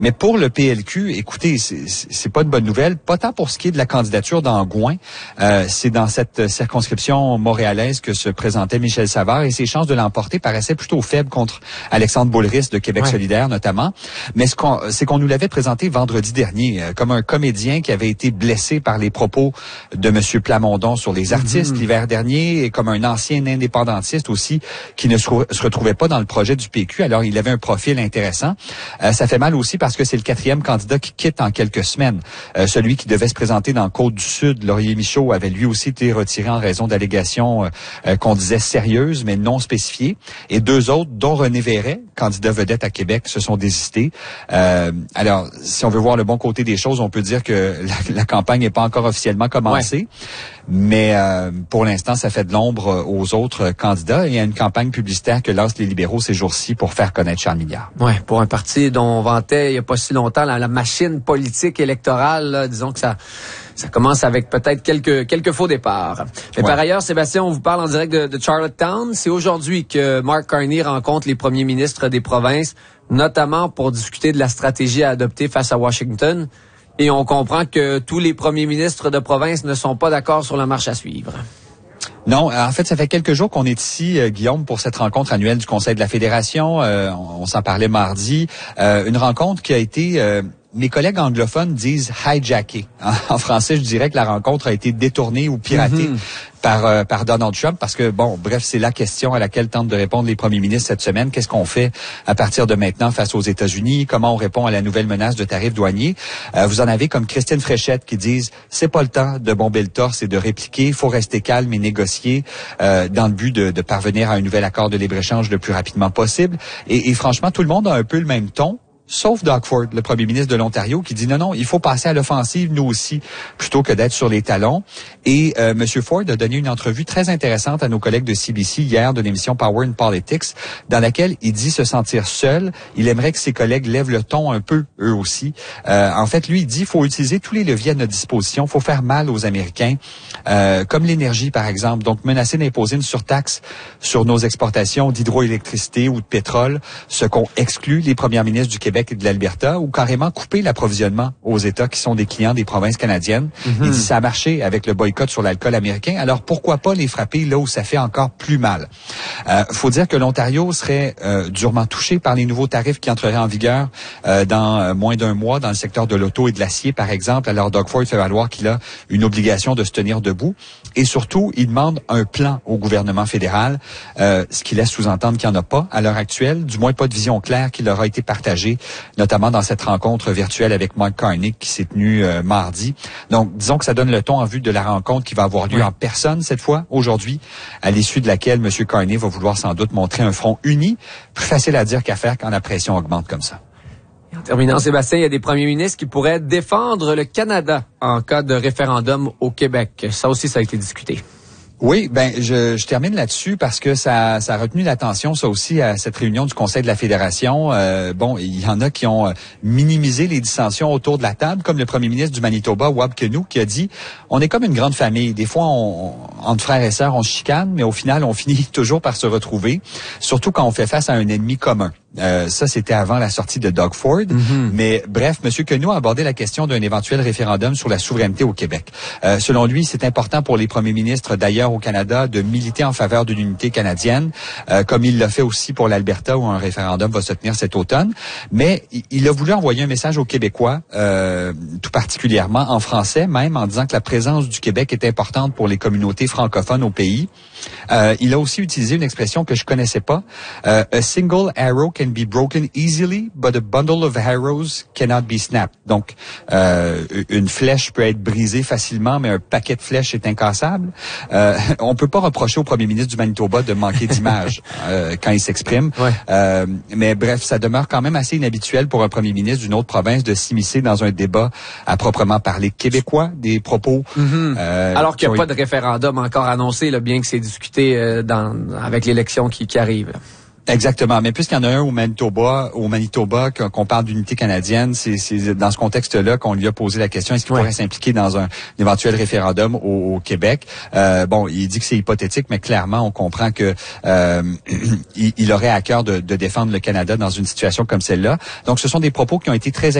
Mais pour le PLQ, écoutez, c'est pas une bonne nouvelle. Pas tant pour ce qui est de la candidature d'Angouin. C'est dans cette circonscription montréalaise que se présentait Michel Savard et ses chances de l'emporter paraissaient plutôt faibles contre Alexandre Boulris de Québec solidaire notamment. Mais c'est qu'on nous l'avait présenté vendredi dernier comme un comédien qui avait été blessé par les propos de M. Plamondon sur les artistes l'hiver dernier et comme un ancien indépendantiste aussi qui ne se retrouvait pas dans le projet du PQ. Alors, il avait un profil intéressant. Ça fait mal aussi parce que c'est le 4e candidat qui quitte en quelques semaines. Celui qui devait se présenter dans Côte-du-Sud, Laurier Michaud, avait lui aussi été retiré en raison d'allégations qu'on disait sérieuses, mais non spécifiées. Et 2 autres, dont René Verret, candidat vedette à Québec, se sont désistés. Alors, si on veut voir le bon côté des choses, on peut dire que la campagne n'est pas encore officiellement commencée. Mais pour l'instant, ça fait de l'ombre aux autres candidats. Il y a une campagne publicitaire que lancent les libéraux ces jours-ci pour faire connaître Charles Milliard. Oui, pour un parti dont on vantait il n'y a pas si longtemps la machine politique électorale, là, disons que ça commence avec peut-être quelques faux départs. Mais par ailleurs, Sébastien, on vous parle en direct de Charlottetown. C'est aujourd'hui que Mark Carney rencontre les premiers ministres des provinces, notamment pour discuter de la stratégie à adopter face à Washington. Et on comprend que tous les premiers ministres de province ne sont pas d'accord sur la marche à suivre. Non, en fait, ça fait quelques jours qu'on est ici, Guillaume, pour cette rencontre annuelle du Conseil de la Fédération. On s'en parlait mardi. Une rencontre qui a été... mes collègues anglophones disent hijacké. En français, je dirais que la rencontre a été détournée ou piratée par Donald Trump parce que, bon, bref, c'est la question à laquelle tentent de répondre les premiers ministres cette semaine. Qu'est-ce qu'on fait à partir de maintenant face aux États-Unis? Comment on répond à la nouvelle menace de tarifs douaniers? Vous en avez comme Christine Fréchette qui disent c'est pas le temps de bomber le torse et de répliquer. Il faut rester calme et négocier dans le but de parvenir à un nouvel accord de libre-échange le plus rapidement possible. Et franchement, tout le monde a un peu le même ton. Sauf Doug Ford, le premier ministre de l'Ontario, qui dit non, il faut passer à l'offensive, nous aussi, plutôt que d'être sur les talons. Et M. Ford a donné une entrevue très intéressante à nos collègues de CBC hier de l'émission Power and Politics, dans laquelle il dit se sentir seul. Il aimerait que ses collègues lèvent le ton un peu, eux aussi. En fait, lui, il dit qu'il faut utiliser tous les leviers à notre disposition. Il faut faire mal aux Américains, comme l'énergie, par exemple. Donc, menacer d'imposer une surtaxe sur nos exportations d'hydroélectricité ou de pétrole, ce qu'ont exclu les premiers ministres du Québec et de l'Alberta, ou carrément couper l'approvisionnement aux États qui sont des clients des provinces canadiennes. Il dit ça a marché avec le boycott sur l'alcool américain, alors pourquoi pas les frapper là où ça fait encore plus mal? Faut dire que l'Ontario serait durement touché par les nouveaux tarifs qui entreraient en vigueur dans moins d'un mois dans le secteur de l'auto et de l'acier, par exemple. Alors Doug Ford fait valoir qu'il a une obligation de se tenir debout. Et surtout, il demande un plan au gouvernement fédéral, ce qui laisse sous-entendre qu'il n'y en a pas à l'heure actuelle, du moins pas de vision claire qui leur a été partagée, notamment dans cette rencontre virtuelle avec Mark Carney qui s'est tenue mardi. Donc, disons que ça donne le ton en vue de la rencontre qui va avoir lieu en personne cette fois, aujourd'hui, à l'issue de laquelle M. Carney va vouloir sans doute montrer un front uni. Plus facile à dire qu'à faire quand la pression augmente comme ça. En terminant, Sébastien, il y a des premiers ministres qui pourraient défendre le Canada en cas de référendum au Québec. Ça aussi, ça a été discuté. Oui, je termine là-dessus parce que ça a retenu l'attention, ça aussi, à cette réunion du Conseil de la Fédération. Il y en a qui ont minimisé les dissensions autour de la table, comme le premier ministre du Manitoba, Wab Kinew, qui a dit « On est comme une grande famille. Des fois, entre frères et sœurs, on se chicane, mais au final, on finit toujours par se retrouver, surtout quand on fait face à un ennemi commun. » Ça, c'était avant la sortie de Doug Ford. Mais bref, M. Kinew a abordé la question d'un éventuel référendum sur la souveraineté au Québec. Selon lui, c'est important pour les premiers ministres d'ailleurs au Canada de militer en faveur d'une unité canadienne, comme il l'a fait aussi pour l'Alberta où un référendum va se tenir cet automne. Mais il a voulu envoyer un message aux Québécois, tout particulièrement en français même, en disant que la présence du Québec est importante pour les communautés francophones au pays. Il a aussi utilisé une expression que je connaissais pas. A single arrow can be broken easily, but a bundle of arrows cannot be snapped. Donc, une flèche peut être brisée facilement, mais un paquet de flèches est incassable. On peut pas reprocher au premier ministre du Manitoba de manquer d'image quand il s'exprime. Mais bref, ça demeure quand même assez inhabituel pour un premier ministre d'une autre province de s'immiscer dans un débat à proprement parler québécois, des propos. Alors qu'il n'y a pas de référendum encore annoncé, là, bien que c'est discuté avec l'élection qui arrive. Exactement. Mais puisqu'il y en a un au Manitoba, qu'on parle d'unité canadienne, c'est dans ce contexte-là qu'on lui a posé la question, est-ce qu'il pourrait s'impliquer dans un éventuel référendum au Québec? Bon, il dit que c'est hypothétique, mais clairement, on comprend que il aurait à cœur de défendre le Canada dans une situation comme celle-là. Donc, ce sont des propos qui ont été très